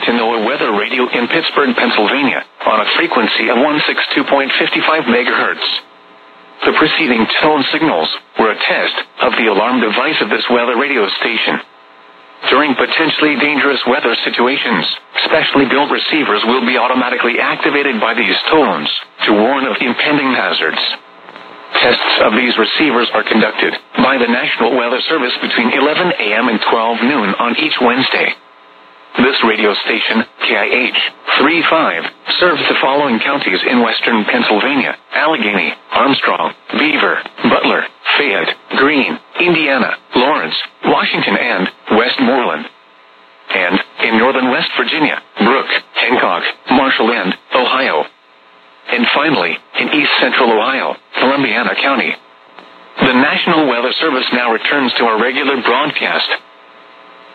to NOAA Weather Radio in Pittsburgh, Pennsylvania, on a frequency of 162.55 megahertz. The preceding tone signals were a test of the alarm device of this weather radio station. During potentially dangerous weather situations, specially built receivers will be automatically activated by these tones to warn of impending hazards. Tests of these receivers are conducted by the National Weather Service between 11 a.m. and 12 noon on each Wednesday. This radio station, KIH 35, serves the following counties in western Pennsylvania: Allegheny, Armstrong, Beaver, Butler, Fayette, Greene, Indiana, Lawrence, Washington, and Westmoreland. And in northern West Virginia, Brooke, Hancock, Marshall, and Ohio. And finally, in east central Ohio, Columbiana County. The National Weather Service now returns to our regular broadcast.